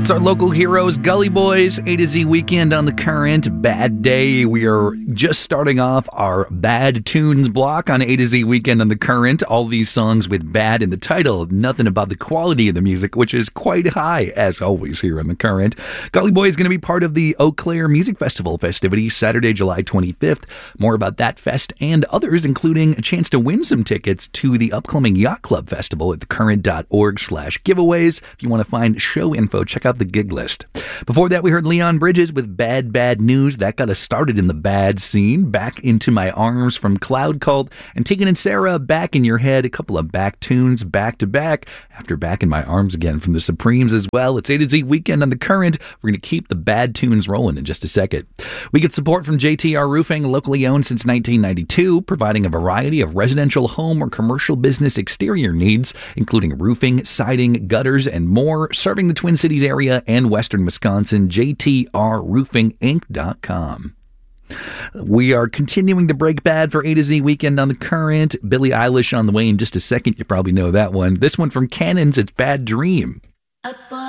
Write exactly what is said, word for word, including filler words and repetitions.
That's our local heroes, Gully Boys, A to Z Weekend on the Current. Bad Day. We are just starting off our Bad Tunes block on A to Z Weekend on the Current. All these songs with bad in the title. Nothing about the quality of the music, which is quite high, as always, here on the Current. Gully Boy is going to be part of the Eau Claire Music Festival festivities Saturday, July twenty-fifth. More about that fest and others, including a chance to win some tickets to the upcoming Yacht Club Festival at thecurrent.org slash giveaways. If you want to find show info, check out the gig list. Before that, we heard Leon Bridges with Bad Bad News. That got us started in the bad scene. Back Into My Arms from Cloud Cult, and Tegan and Sarah, Back in Your Head. A couple of back tunes back to back after Back in My Arms again from the Supremes as well. It's A to Z Weekend on the Current. We're going to keep the bad tunes rolling in just a second. We get support from J T R Roofing, locally owned since nineteen ninety-two, providing a variety of residential, home, or commercial business exterior needs, including roofing, siding, gutters, and more, serving the Twin Cities area and western Wisconsin. J T R roofing inc dot com. We are continuing to break bad for A to Z Weekend on the Current. Billie Eilish on the way in just a second. You probably know that one. This one from Cannons, it's Bad Dream.